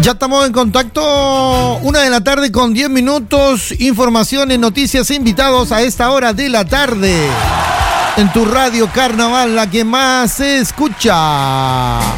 Ya estamos en contacto, 1:00 con 10 minutos. Informaciones, noticias e invitados a esta hora de la tarde. En tu radio Carnaval, la que más se escucha.